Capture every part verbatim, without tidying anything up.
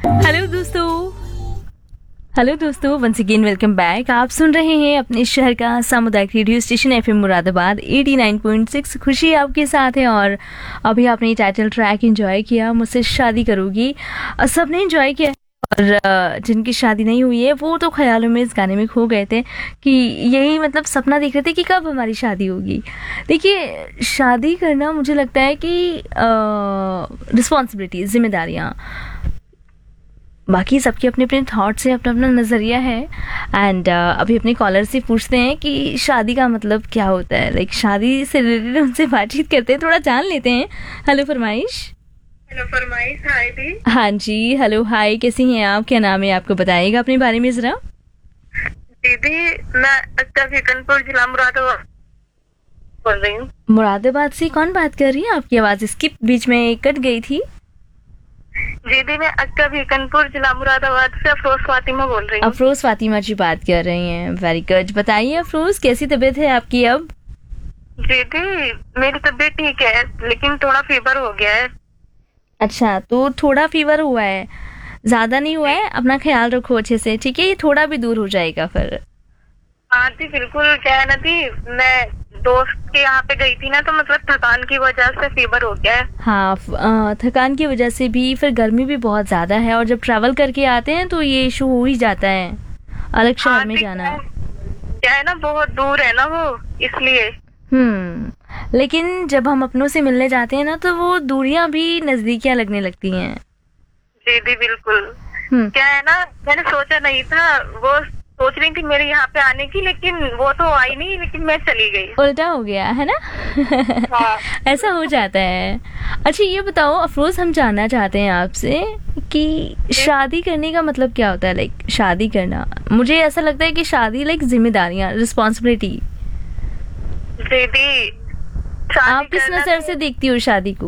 Hello दोस्तों hello दोस्तों once again welcome back. आप सुन रहे हैं अपने शहर का सामुदायिक रेडियो स्टेशन एफएम मुरादाबाद अस्सी नौ पॉइंट छह। खुशी आपके साथ है और अभी आपने टाइटल ट्रैक एंजॉय किया, मुझसे शादी करोगी। सबने एंजॉय किया और जिनकी शादी नहीं हुई है वो तो ख्यालों में इस गाने में खो गए थे कि यही मतलब सपना देख रहे थे कि कब हमारी शादी होगी। देखिए, शादी करना मुझे लगता है कि रिस्पॉन्सिबिलिटी, जिम्मेदारियाँ, बाकी सबके अपने अपने थॉट्स से अपना अपना नज़रिया है। एंड uh, अभी अपने कॉलर से पूछते हैं कि शादी का मतलब क्या होता है। लाइक like, शादी से रिलेटेड उनसे बातचीत करते हैं, थोड़ा जान लेते हैं। हेलो फरमाइश। हेलो फरमाइश। हाय दी। हाँ जी, हेलो हाय, कैसी हैं आप? क्या नाम है आपको, बताइएगा अपने बारे में ज़रा। दीदी मैं अच्छा फिकनपुर जिला मुरादाबाद बोल रही हूँ। मुरादाबाद से कौन बात कर रही है? आपकी आवाज़ स्किप बीच में कट गई थी। दीदी मैं अक्का भीकनपुर जिला मुरादाबाद से अफरोज फातिमा बोल रही हूँ। अफरोज फातिमा जी बात कर रही हैं, वेरी गुड। बताइए अफरोज, कैसी तबीयत है आपकी अब? दीदी मेरी तबीयत ठीक है लेकिन थोड़ा फीवर हो गया है। अच्छा, तो थोड़ा फीवर हुआ है, ज्यादा नहीं हुआ है। अपना ख्याल रखो अच्छे से, ठीक है? ये थोड़ा भी दूर हो जाएगा फिर। हाँ जी बिल्कुल। क्या है ना दी, मैं दोस्त के यहाँ पे गई थी ना, तो मतलब थकान की वजह से फीवर हो गया है। हाँ, आ, थकान की वजह से भी, फिर गर्मी भी बहुत ज्यादा है और जब ट्रैवल करके आते हैं तो ये इशू हो ही जाता है, अलग शहर हाँ में जाना। क्या है ना, बहुत दूर है ना वो, इसलिए। हम्म लेकिन जब हम अपनों से मिलने जाते हैं ना तो वो दूरियां भी नजदीकियां लगने लगती हैं। जी दी बिल्कुल। क्या है ना, मैंने सोचा नहीं था, वो सोच रही थी मेरे यहाँ पे आने की, लेकिन वो तो आई नहीं, लेकिन मैं चली गई। उल्टा हो गया है ना। हाँ। ऐसा हो जाता है। अच्छा ये बताओ अफरोज, हम जानना चाहते हैं आपसे कि शादी करने का मतलब क्या होता है। लाइक शादी करना, मुझे ऐसा लगता है कि शादी लाइक जिम्मेदारियां, रिस्पॉन्सिबिलिटी। दीदी आप किस नजर से देखती हो शादी को?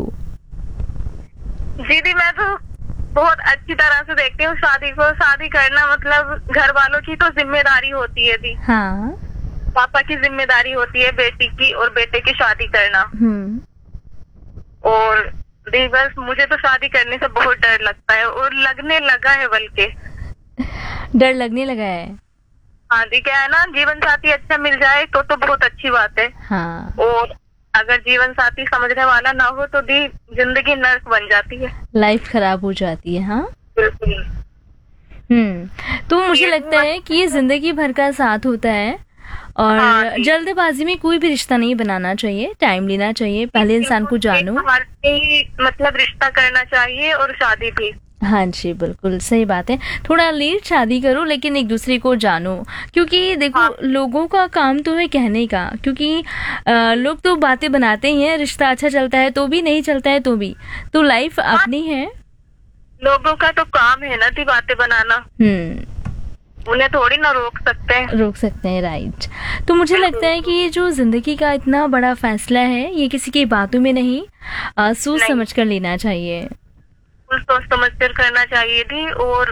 दीदी मैं तो बहुत अच्छी तरह से देखती हूँ शादी को। शादी करना मतलब घर वालों की तो जिम्मेदारी होती है दी। हाँ, पापा की जिम्मेदारी होती है बेटी की, और बेटे की शादी करना। हम्म और दी बस मुझे तो शादी करने से बहुत डर लगता है, और लगने लगा है बल्कि। डर लगने लगा है। हाँ दी, क्या है ना, जीवन साथी अच्छा मिल जाए तो तो बहुत अच्छी बात है। हाँ, और अगर जीवन साथी समझने वाला ना हो तो दी जिंदगी नर्क बन जाती है, लाइफ खराब हो जाती है। हाँ बिल्कुल। हम्म तो मुझे लगता है कि ये जिंदगी भर का साथ होता है और हाँ, जल्दबाजी में कोई भी रिश्ता नहीं बनाना चाहिए, टाइम लेना चाहिए, पहले इंसान को जानो। मतलब रिश्ता करना चाहिए और शादी भी। हाँ जी बिल्कुल सही बात है। थोड़ा लेट शादी करो लेकिन एक दूसरे को जानो, क्योंकि देखो हाँ। लोगों का काम तो है कहने का, क्योंकि आ, लोग तो बातें बनाते ही हैं, रिश्ता अच्छा चलता है तो भी, नहीं चलता है तो भी, तो लाइफ हाँ। अपनी है। लोगों का तो काम है ना थी बातें बनाना, हम्म उन्हें थोड़ी ना रोक सकते हैं। रोक सकते हैं, राइट। तो मुझे लगता है कि ये जो जिंदगी का इतना बड़ा फैसला है ये किसी की बातों में नहीं, आ, सोच नहीं। समझ कर लेना चाहिए। सोच समझ कर करना चाहिए थी, और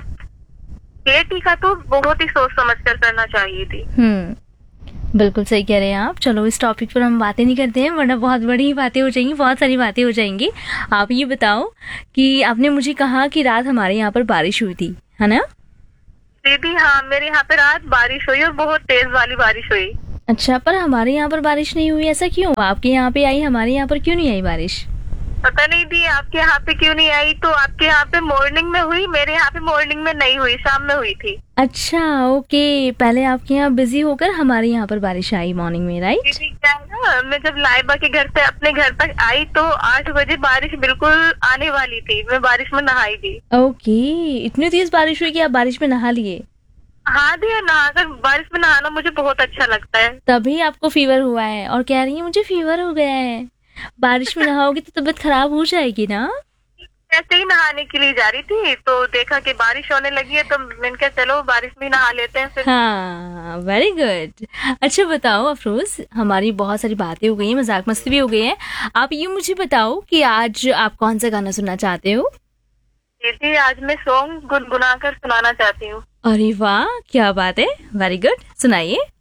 बेटी का तो बहुत ही सोच समझ कर करना चाहिए थी। हम्म बिल्कुल सही कह रहे हैं आप। चलो इस टॉपिक पर हम बातें नहीं करते हैं वरना बहुत बड़ी बातें हो जाएंगी, बहुत सारी बातें हो जाएंगी। आप ये बताओ कि आपने मुझे कहा कि रात हमारे यहाँ पर बारिश हुई थी, है ना? दीदी हाँ, मेरे यहाँ पे रात बारिश हुई और बहुत तेज वाली बारिश हुई। अच्छा, पर हमारे यहाँ पर बारिश नहीं हुई, ऐसा क्यों? आपके यहाँ पे आई, हमारे यहाँ पर क्यों नहीं आई बारिश? पता नहीं दी आपके यहाँ पे क्यों नहीं आई। तो आपके यहाँ पे मॉर्निंग में हुई, मेरे यहाँ पे मॉर्निंग में नहीं हुई, शाम में हुई थी। अच्छा ओके, पहले आपके यहाँ बिजी होकर हमारे यहाँ पर बारिश आई मॉर्निंग में, राइट? दीदी क्या है ना, मैं जब लाइबा के घर से अपने घर तक आई तो आठ बजे बारिश बिल्कुल आने वाली थी, मैं बारिश में नहाई थी। ओके, इतनी तेज बारिश हुई कि आप बारिश में नहा लिए? हाँ दी, नहाकर बारिश में नहाना मुझे बहुत अच्छा लगता है। तभी आपको फीवर हुआ है और कह रही है मुझे फीवर हो गया है। बारिश में नहाओगी तो तबीयत खराब हो जाएगी ना। ऐसे ही नहाने के लिए जा रही थी तो देखा कि बारिश होने लगी है, तो मैंने कहा चलो बारिश में नहा लेते हैं फिर। हाँ वेरी गुड। अच्छा बताओ अफरोज, हमारी बहुत सारी बातें हो गई हैं, मजाक मस्ती भी हो गई है। आप ये मुझे बताओ कि आज आप कौन सा गाना सुनना चाहते हो? दीदी आज मैं सॉन्ग गुनगुना कर सुनाना चाहती हूँ। अरे वाह, क्या बात है, वेरी गुड, सुनाइए।